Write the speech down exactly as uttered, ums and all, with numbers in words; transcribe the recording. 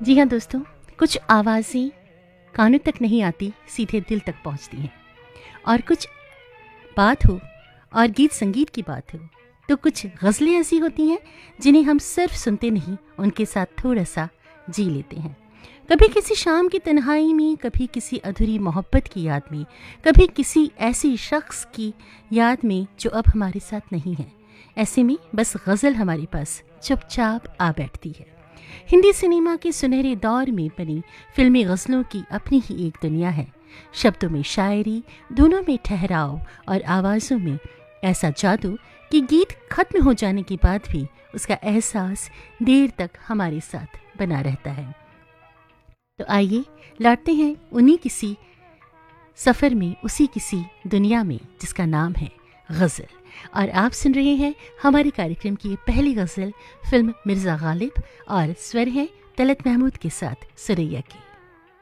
जी हाँ दोस्तों, कुछ आवाज़ें कानों तक नहीं आती, सीधे दिल तक पहुंचती हैं। और कुछ बात हो और गीत संगीत की बात हो तो कुछ गज़लें ऐसी होती हैं जिन्हें हम सिर्फ सुनते नहीं, उनके साथ थोड़ा सा जी लेते हैं। कभी किसी शाम की तन्हाई में, कभी किसी अधूरी मोहब्बत की याद में, कभी किसी ऐसी शख्स की याद में जो अब हमारे साथ नहीं है। ऐसे में बस गज़ल हमारे पास चुपचाप आ बैठती है। हिंदी सिनेमा के सुनहरे दौर में बनी फिल्मी गज़लों की अपनी ही एक दुनिया है। शब्दों में शायरी, धुनों में ठहराव और आवाज़ों में ऐसा जादू कि गीत खत्म हो जाने के बाद भी उसका एहसास देर तक हमारे साथ बना रहता है। तो आइए लौटते हैं उन्हीं किसी सफ़र में, उसी किसी दुनिया में जिसका नाम है गज़ल। और आप सुन रहे हैं हमारे कार्यक्रम की पहली गज़ल फिल्म मिर्ज़ा गालिब, और स्वर है तलत महमूद के साथ सुरैया की।